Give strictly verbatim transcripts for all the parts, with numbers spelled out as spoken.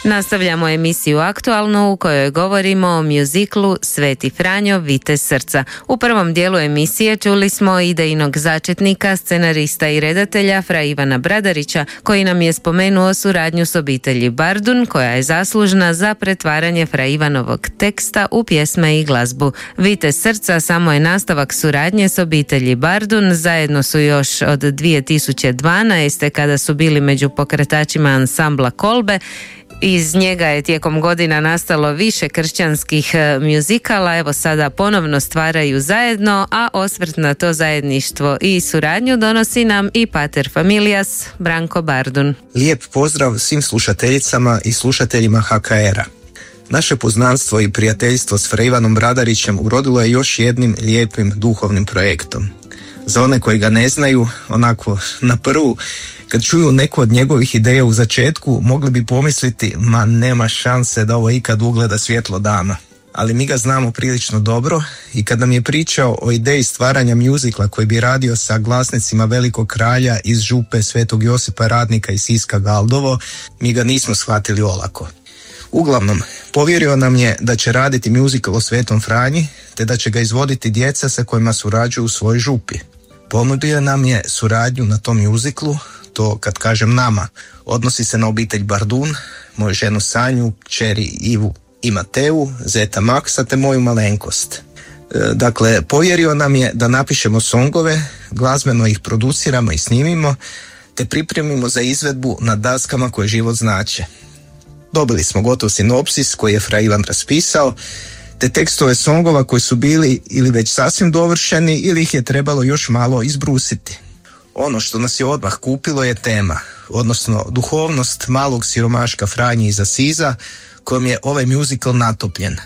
Nastavljamo emisiju Aktualnu u kojoj govorimo o mjuziklu Sveti Franjo, vitez srca. U prvom dijelu emisije čuli smo idejnog začetnika, scenarista i redatelja Fra Ivana Bradarića, koji nam je spomenuo suradnju s obitelji Bardun, koja je zaslužna za pretvaranje Fra Ivanovog teksta u pjesme i glazbu. Vitez srca samo je nastavak suradnje s obitelji Bardun. Zajedno su još od dvije tisuće dvanaeste. kada su bili među pokretačima ansambla Kolbe. Iz njega je tijekom godina nastalo više kršćanskih mjuzikala, evo sada ponovno stvaraju zajedno, a osvrt na to zajedništvo i suradnju donosi nam i pater familias Branko Bardun. Lijep pozdrav svim slušateljicama i slušateljima H K R-a. Naše poznanstvo i prijateljstvo s Fra Ivanom Bradarićem urodilo je još jednim lijepim duhovnim projektom. Za one koji ga ne znaju, onako na prvu, kad čuju neku od njegovih ideja u začetku, mogli bi pomisliti, ma nema šanse da ovo ikad ugleda svjetlo dana. Ali mi ga znamo prilično dobro i kad nam je pričao o ideji stvaranja mjuzikla koji bi radio sa glasnicima Velikog kralja iz župe Svetog Josipa Radnika i Siska Galdovo, mi ga nismo shvatili olako. Uglavnom, povjerio nam je da će raditi mjuzikl o Svetom Franji, te da će ga izvoditi djeca sa kojima surađuju u svojoj župi. Ponudio nam je suradnju na tom mjuziklu. To, kad kažem nama, odnosi se na obitelj Bardun, moju ženu Sanju, kćeri Ivu i Mateu, zeta Maksa te moju malenkost. E, dakle, povjerio nam je da napišemo songove, glazbeno ih produciramo i snimimo, te pripremimo za izvedbu na daskama koje život znače. Dobili smo gotov sinopsis koji je Fra Ivan raspisao, te tekstove songova koji su bili ili već sasvim dovršeni ili ih je trebalo još malo izbrusiti. Ono što nas je odmah kupilo je tema, odnosno duhovnost malog siromaška Franje iz Asiza, kojom je ovaj mjuzikl natopljen.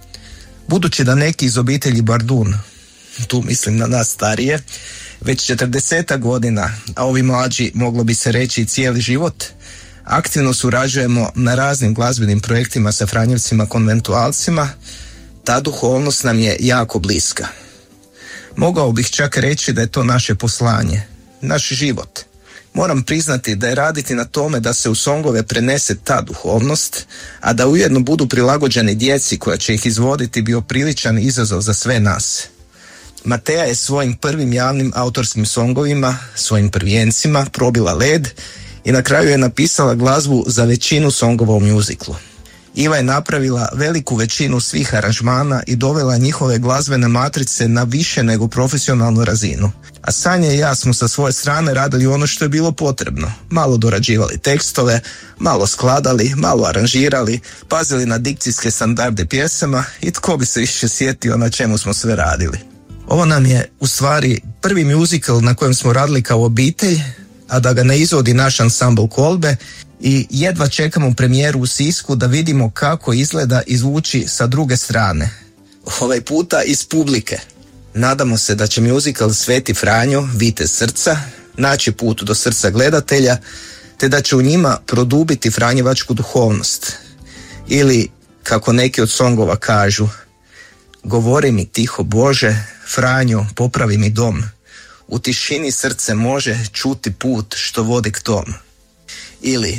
Budući da neki iz obitelji Bardun, tu mislim na nas starije, već četrdesetak godina, a ovi mlađi moglo bi se reći i cijeli život, aktivno surađujemo na raznim glazbenim projektima sa Franjevcima konventualcima, ta duhovnost nam je jako bliska. Mogao bih čak reći da je to naše poslanje, naš život. Moram priznati da je raditi na tome da se u songove prenese ta duhovnost, a da ujedno budu prilagođeni djeci koja će ih izvoditi bio priličan izazov za sve nas. Mateja je svojim prvim javnim autorskim songovima, svojim prvijencima, probila led i na kraju je napisala glazbu za većinu songova u mjuziklu. Iva je napravila veliku većinu svih aranžmana i dovela njihove glazbene matrice na više nego profesionalnu razinu. A Sanja i ja smo sa svoje strane radili ono što je bilo potrebno. Malo dorađivali tekstove, malo skladali, malo aranžirali, pazili na dikcijske standarde pjesama i tko bi se više sjetio na čemu smo sve radili. Ovo nam je u stvari prvi mjuzikl na kojem smo radili kao obitelj, a da ga ne izvodi naš ansambl Kolbe, i jedva čekamo premijeru u Sisku da vidimo kako izgleda i zvuči sa druge strane. Ovaj puta iz publike. Nadamo se da će mjuzikl Sveti Franjo, vitez srca, naći put do srca gledatelja, te da će u njima produbiti franjevačku duhovnost. Ili, kako neki od songova kažu, govori mi tiho Bože, Franjo, popravi mi dom. U tišini srce može čuti put što vodi k tom. Ili,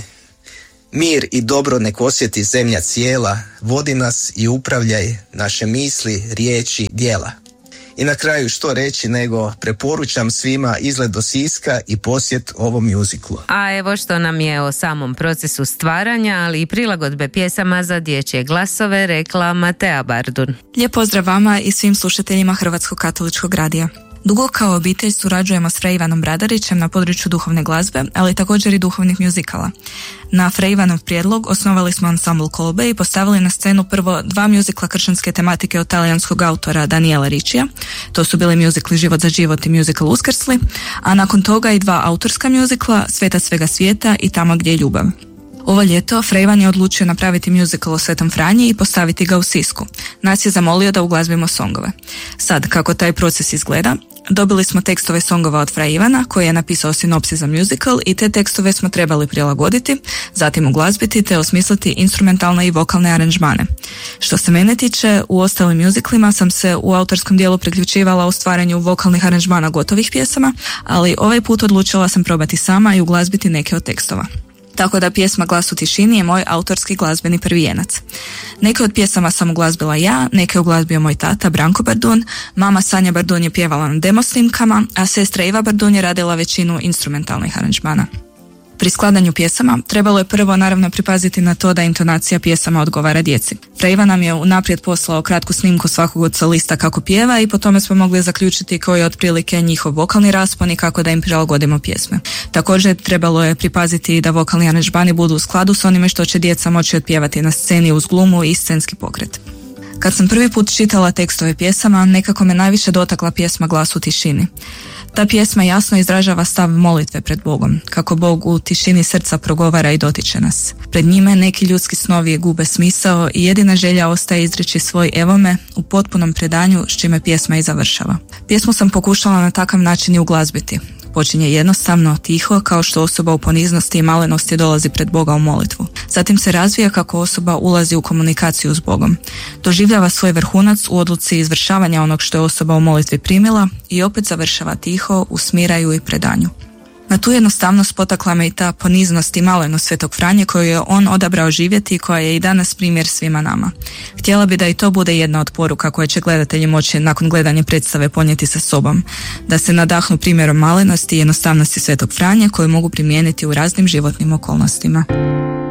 mir i dobro nek osjeti zemlja cijela, vodi nas i upravljaj naše misli, riječi, djela. I na kraju što reći nego preporučam svima izlet do Siska i posjet ovom mjuziklu. A evo što nam je o samom procesu stvaranja, ali i prilagodbe pjesama za dječje glasove rekla Matea Bardun. Lijep pozdrav vama i svim slušateljima Hrvatskog katoličkog radija. Dugo kao obitelj surađujemo s Fra Ivanom Bradarićem na području duhovne glazbe, ali također i duhovnih mjuzikala. Na Fra Ivanov prijedlog osnovali smo ansambl Kolbe i postavili na scenu prvo dva mjuzikla kršćanske tematike od talijanskog autora Daniela Riccija. To su bili mjuzikli Život za život i mjuzikl Uskrsli, a nakon toga i dva autorska mjuzikla Sveta svega svijeta i Tamo gdje je ljubav. Ovo ljeto Fra Ivan je odlučio napraviti mjuzikl o Svetom Franji i postaviti ga u Sisku. Nas je zamolio da uglazbimo songove. Sad, kako taj proces izgleda, dobili smo tekstove songova od Fra Ivana, koji je napisao sinopsis za mjuzikl, i te tekstove smo trebali prilagoditi, zatim uglazbiti te osmisliti instrumentalne i vokalne aranžmane. Što se mene tiče, u ostalim mjuziklima sam se u autorskom dijelu priključivala u stvaranju vokalnih aranžmana gotovih pjesama, ali ovaj put odlučila sam probati sama i uglazbiti neke od tekstova. Tako da pjesma Glas u tišini je moj autorski glazbeni prvijenac. Neke od pjesama sam uglazbila ja, neke je uglazbio moj tata Branko Bardun, mama Sanja Bardun je pjevala na demo snimkama, a sestra Iva Bardun je radila većinu instrumentalnih aranžmana. Pri skladanju pjesama trebalo je prvo naravno pripaziti na to da intonacija pjesama odgovara djeci. Fra Ivan nam je unaprijed poslao kratku snimku svakog od solista kako pjeva i po tome smo mogli zaključiti koji je otprilike njihov vokalni raspon i kako da im prilagodimo pjesme. Također trebalo je pripaziti da vokalni aranžmani budu u skladu s onime što će djeca moći otpjevati na sceni uz glumu i scenski pokret. Kad sam prvi put čitala tekstove pjesama, nekako me najviše dotakla pjesma Glas u tišini. Ta pjesma jasno izražava stav molitve pred Bogom, kako Bog u tišini srca progovara i dotiče nas. Pred njime neki ljudski snovi gube smisao i jedina želja ostaje izreći svoj evo me u potpunom predanju, s čime pjesma i završava. Pjesmu sam pokušala na takav način i uglazbiti. Počinje jednostavno, tiho, kao što osoba u poniznosti i malenosti dolazi pred Boga u molitvu. Zatim se razvija kako osoba ulazi u komunikaciju s Bogom. Doživljava svoj vrhunac u odluci izvršavanja onog što je osoba u molitvi primila i opet završava tiho, u smiraju i predanju. Na tu jednostavnost potakla me i ta poniznost i malenost Svetog Franje koju je on odabrao živjeti i koja je i danas primjer svima nama. Htjela bi da i to bude jedna od poruka koje će gledatelji moći nakon gledanja predstave ponijeti sa sobom, da se nadahnu primjerom malenosti i jednostavnosti Svetog Franje koju mogu primijeniti u raznim životnim okolnostima.